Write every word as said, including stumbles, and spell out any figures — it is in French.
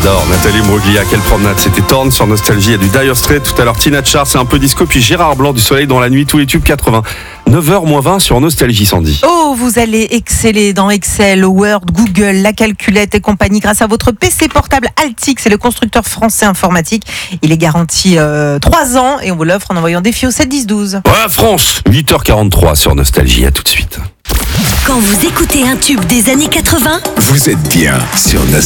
j'adore. Nathalie Bruglia, quelle promenade. C'était Torn sur Nostalgie. Il y a du Dire Straits tout à l'heure. Tina Charles, c'est un peu disco. Puis Gérard Blanc, du Soleil dans la nuit, tous les tubes quatre-vingts. neuf heures moins vingt sur Nostalgie, Sandy. Oh, vous allez exceller dans Excel, Word, Google, la calculette et compagnie grâce à votre P C portable Altix. C'est le constructeur français informatique. Il est garanti euh, trois ans et on vous l'offre en envoyant défi au sept dix douze. Ouais, France, huit heures quarante-trois sur Nostalgie. À tout de suite. Quand vous écoutez un tube des années quatre-vingts, Vous êtes bien sur Nostalgie.